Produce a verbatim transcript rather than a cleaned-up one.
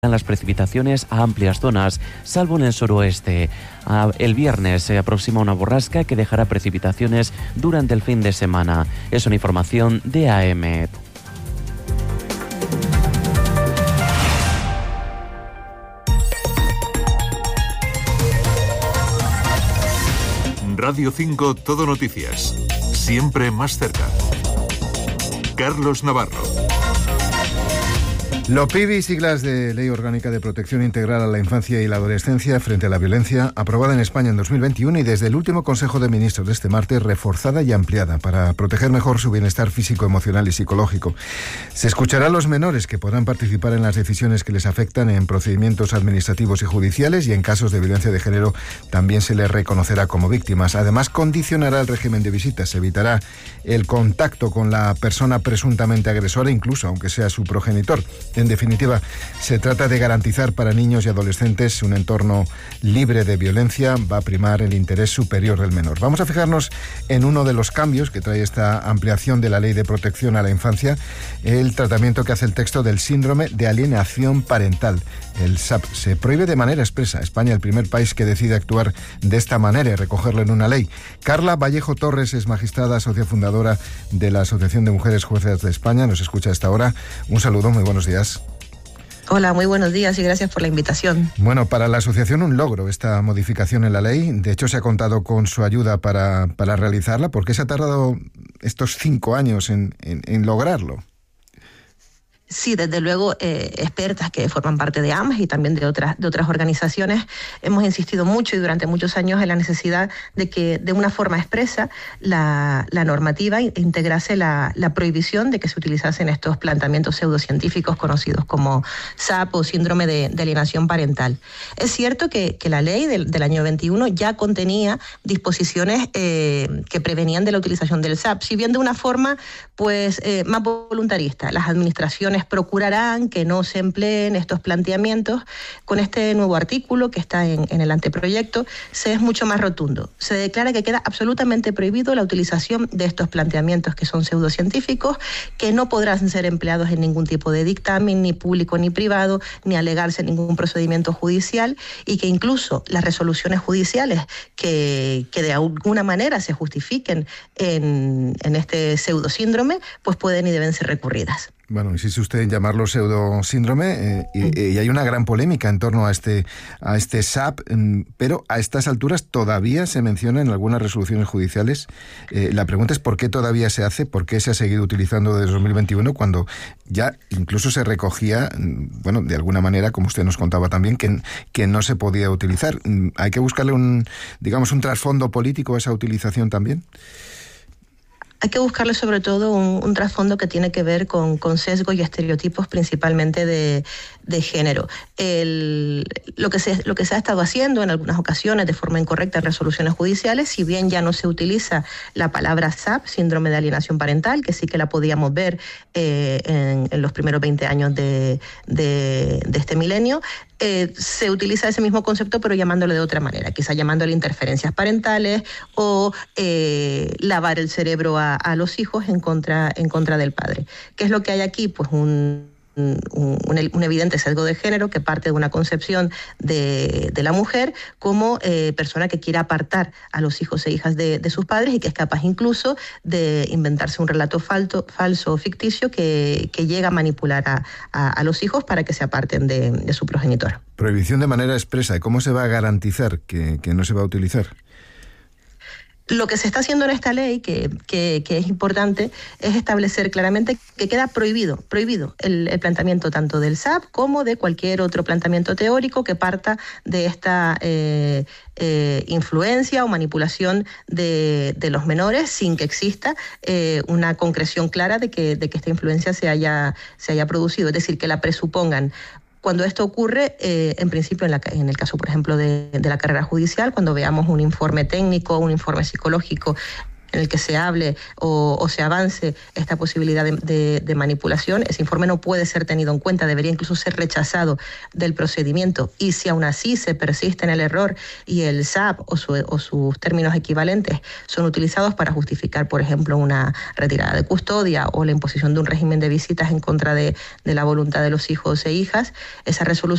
las precipitaciones a amplias zonas, salvo en el suroeste. El viernes se aproxima una borrasca que dejará precipitaciones durante el fin de semana. Es una información de A E M E T. Radio cinco Todo Noticias. Siempre más cerca. Carlos Navarro. LOPIDI, siglas de Ley Orgánica de Protección Integral a la Infancia y la Adolescencia frente a la Violencia, aprobada en España en dos mil veintiuno y desde el último Consejo de Ministros de este martes reforzada y ampliada para proteger mejor su bienestar físico, emocional y psicológico. Se escuchará a los menores que podrán participar en las decisiones que les afectan en procedimientos administrativos y judiciales, y en casos de violencia de género también se les reconocerá como víctimas. Además, condicionará el régimen de visitas, se evitará el contacto con la persona presuntamente agresora, incluso aunque sea su progenitor. En definitiva, se trata de garantizar para niños y adolescentes un entorno libre de violencia. Va a primar el interés superior del menor. Vamos a fijarnos en uno de los cambios que trae esta ampliación de la Ley de Protección a la Infancia, el tratamiento que hace el texto del síndrome de alienación parental, el S A P. Se prohíbe de manera expresa. España, el primer país que decide actuar de esta manera y recogerlo en una ley. Carla Vallejo Torres es magistrada, socia fundadora de la Asociación de Mujeres Juezas de España. Nos escucha a esta hora. Un saludo, muy buenos días. Hola, muy buenos días y gracias por la invitación. Bueno, para la asociación un logro esta modificación en la ley. De hecho, se ha contado con su ayuda para, para realizarla. ¿Por qué se ha tardado estos cinco años en, en, en lograrlo? Sí, desde luego, eh, expertas que forman parte de A M S y también de otras, de otras organizaciones, hemos insistido mucho y durante muchos años en la necesidad de que de una forma expresa la, la normativa integrase la, la prohibición de que se utilizasen estos planteamientos pseudocientíficos conocidos como S A P o síndrome de, de alienación parental. Es cierto que, que la ley del, del año veintiuno ya contenía disposiciones eh, que prevenían de la utilización del S A P, si bien de una forma pues eh, más voluntarista. Las administraciones procurarán que no se empleen estos planteamientos. Con este nuevo artículo que está en, en el anteproyecto se es mucho más rotundo. Se declara que queda absolutamente prohibido la utilización de estos planteamientos que son pseudocientíficos, que no podrán ser empleados en ningún tipo de dictamen, ni público ni privado, ni alegarse en ningún procedimiento judicial, y que incluso las resoluciones judiciales que, que de alguna manera se justifiquen en, en este pseudosíndrome, pues pueden y deben ser recurridas. Bueno, insiste usted en llamarlo pseudosíndrome eh, y, y hay una gran polémica en torno a este, a este S A P, pero a estas alturas todavía se menciona en algunas resoluciones judiciales. Eh, la pregunta es ¿por qué todavía se hace? ¿Por qué se ha seguido utilizando desde dos mil veintiuno cuando ya incluso se recogía, bueno, de alguna manera, como usted nos contaba también, que, que no se podía utilizar? ¿Hay que buscarle un, digamos, un trasfondo político a esa utilización también? Hay que buscarle sobre todo un, un trasfondo que tiene que ver con, con sesgos y estereotipos principalmente de, de género. El, lo, que se, lo que se ha estado haciendo en algunas ocasiones de forma incorrecta en resoluciones judiciales, si bien ya no se utiliza la palabra S A P, síndrome de alienación parental, que sí que la podíamos ver eh, en, en los primeros veinte años de, de, de este milenio, Eh, se utiliza ese mismo concepto pero llamándolo de otra manera, quizá llamándole interferencias parentales o eh, lavar el cerebro a, a los hijos en contra, en contra del padre. ¿Qué es lo que hay aquí? Pues un Un, un, un evidente sesgo de género que parte de una concepción de, de la mujer como eh, persona que quiere apartar a los hijos e hijas de, de sus padres y que es capaz incluso de inventarse un relato falto, falso o ficticio que, que llega a manipular a, a, a los hijos para que se aparten de, de su progenitor. Prohibición de manera expresa. ¿Y cómo se va a garantizar que, que no se va a utilizar? Lo que se está haciendo en esta ley, que, que, que es importante, es establecer claramente que queda prohibido, prohibido el, el planteamiento tanto del S A P como de cualquier otro planteamiento teórico que parta de esta eh, eh, influencia o manipulación de, de los menores sin que exista eh, una concreción clara de que, de que esta influencia se haya, se haya producido, es decir, que la presupongan. Cuando esto ocurre, eh, en principio, en, la, en el caso, por ejemplo, de, de la carrera judicial, cuando veamos un informe técnico, un informe psicológico en el que se hable o, o se avance esta posibilidad de, de, de manipulación, ese informe no puede ser tenido en cuenta, debería incluso ser rechazado del procedimiento. Y si aún así se persiste en el error y el S A P o, su, o sus términos equivalentes son utilizados para justificar, por ejemplo, una retirada de custodia o la imposición de un régimen de visitas en contra de, de la voluntad de los hijos e hijas, esa resolución